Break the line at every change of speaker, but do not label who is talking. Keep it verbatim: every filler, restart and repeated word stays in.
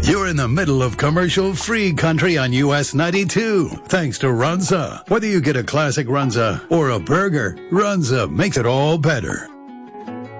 You're in the middle of commercial-free country on U S ninety-two, thanks to Runza. Whether you get a classic Runza or a burger, Runza makes it all better.